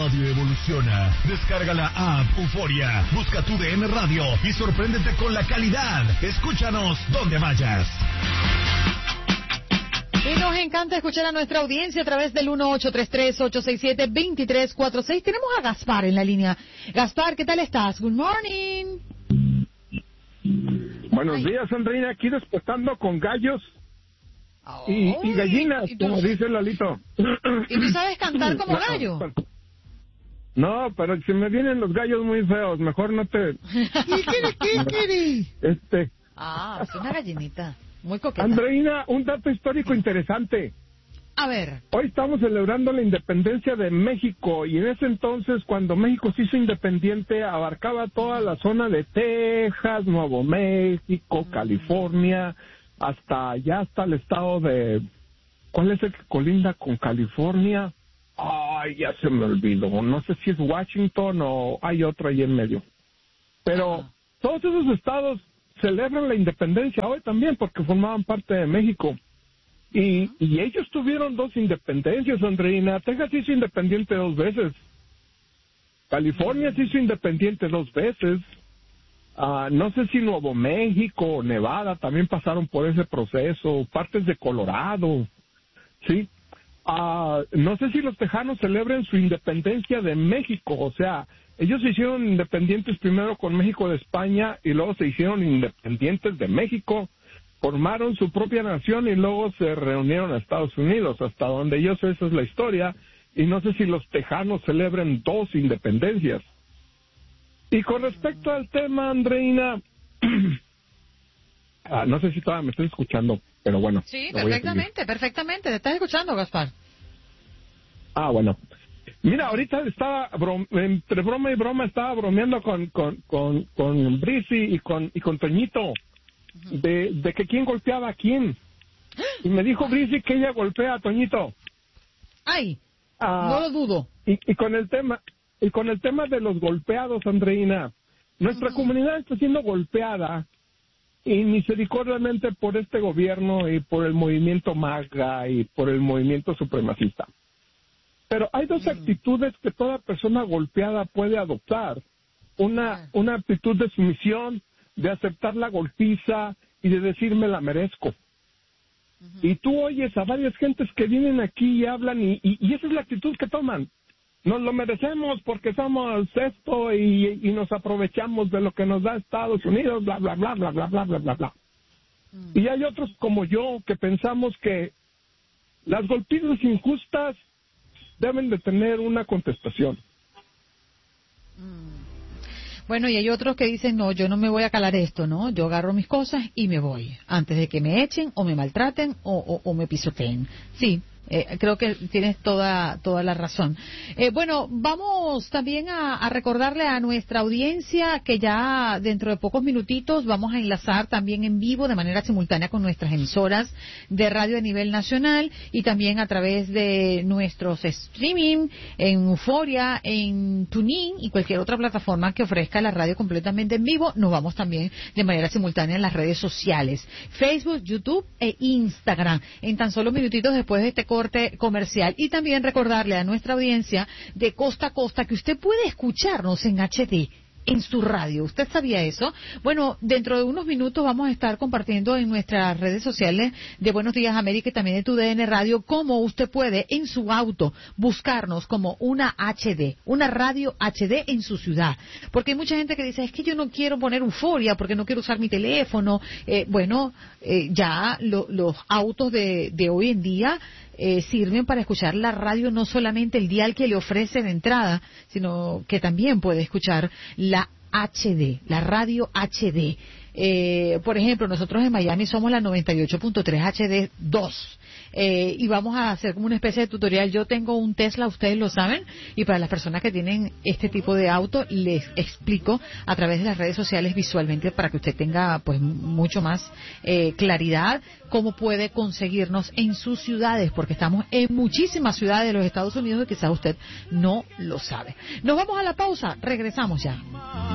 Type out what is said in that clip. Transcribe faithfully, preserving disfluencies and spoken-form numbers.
radio evoluciona. Descarga la app Euforia, busca tu D N Radio y sorpréndete con la calidad. Escúchanos donde vayas. Y nos encanta escuchar a nuestra audiencia a través del uno ocho tres tres, ocho seis siete, dos tres cuatro seis. Tenemos a Gaspar en la línea. Gaspar, ¿qué tal estás? Good morning. Buenos Ay. días, Andreina, aquí despertando con gallos y, oh, y gallinas, y tú, como dice Lalito. ¿Y tú sabes cantar como gallo? No, pero si me vienen los gallos muy feos, mejor no te... este... Ah, es una gallinita, muy coqueta. Andreina, un dato histórico interesante. A ver. Hoy estamos celebrando la independencia de México y en ese entonces, cuando México se hizo independiente, abarcaba toda la zona de Texas, Nuevo México, California, hasta allá hasta el estado de... ¿Cuál es el que colinda con California? Ay, ya se me olvidó. No sé si es Washington o hay otro ahí en medio. Pero uh-huh. todos esos estados celebran la independencia hoy también porque formaban parte de México. Y, y ellos tuvieron dos independencias, Andreina. Texas se hizo independiente dos veces. California se hizo independiente dos veces. Uh, no sé si Nuevo México o Nevada también pasaron por ese proceso. Partes de Colorado, ¿sí? Uh, no sé si los tejanos celebran su independencia de México. O sea, ellos se hicieron independientes primero con México de España y luego se hicieron independientes de México. Formaron su propia nación y luego se reunieron a Estados Unidos, hasta donde yo sé, esa es la historia, y no sé si los tejanos celebren dos independencias. Y con respecto al tema, Andreina, ah, no sé si todavía me estoy escuchando, pero bueno. Sí, perfectamente, perfectamente, te estás escuchando, Gaspar. Ah, bueno. Mira, ahorita estaba, brom- entre broma y broma, estaba bromeando con, con, con, con Brisi y con, y con Toñito. De, de que quién golpeaba a quién. Y me dijo Brisi que ella golpea a Toñito. Ay, ah, no lo dudo. Y, y con el tema y con el tema de los golpeados, Andreina, nuestra uh-huh. comunidad está siendo golpeada y misericordiamente por este gobierno y por el movimiento MAGA y por el movimiento supremacista. Pero hay dos uh-huh. actitudes que toda persona golpeada puede adoptar. Una, uh-huh. una actitud de sumisión, de aceptar la golpiza y de decir me la merezco. Uh-huh. Y tú oyes a varias gentes que vienen aquí y hablan y, y, y esa es la actitud que toman. Nos lo merecemos porque somos esto y, y nos aprovechamos de lo que nos da Estados Unidos, bla, bla, bla, bla, bla, bla, bla, bla, bla. Uh-huh. Y hay otros como yo que pensamos que las golpizas injustas deben de tener una contestación. Uh-huh. Bueno, y hay otros que dicen, no, yo no me voy a calar esto, ¿no? Yo agarro mis cosas y me voy, antes de que me echen o me maltraten o, o, o me pisoteen. Sí, eh, creo que tienes toda toda la razón. Eh, bueno, vamos también a, a recordarle a nuestra audiencia que ya dentro de pocos minutitos vamos a enlazar también en vivo de manera simultánea con nuestras emisoras de radio a nivel nacional y también a través de nuestros streaming en Euforia, en TuneIn y cualquier otra plataforma que ofrezca la radio completamente en vivo. Nos vamos también de manera simultánea en las redes sociales, Facebook, YouTube e Instagram, en tan solo minutitos después de este corte comercial. Y también recordarle a nuestra audiencia de costa a costa que usted puede escucharnos en H D en su radio. ¿Usted sabía eso? Bueno, dentro de unos minutos vamos a estar compartiendo en nuestras redes sociales de Buenos Días América y también de Tu D N Radio cómo usted puede en su auto buscarnos como una H D, una radio H D en su ciudad. Porque hay mucha gente que dice, es que yo no quiero poner Euforia porque no quiero usar mi teléfono. Eh, bueno, eh, ya lo, los autos de, de hoy en día Eh, sirven para escuchar la radio, no solamente el dial que le ofrece de entrada, sino que también puede escuchar la H D, la radio H D. Eh, por ejemplo, nosotros en Miami somos la noventa y ocho punto tres H D dos. Eh, y vamos a hacer como una especie de tutorial. Yo tengo un Tesla, ustedes lo saben, y para las personas que tienen este tipo de auto les explico a través de las redes sociales visualmente para que usted tenga pues mucho más eh, claridad cómo puede conseguirnos en sus ciudades, porque estamos en muchísimas ciudades de los Estados Unidos y quizás usted no lo sabe. Nos vamos a la pausa, regresamos ya.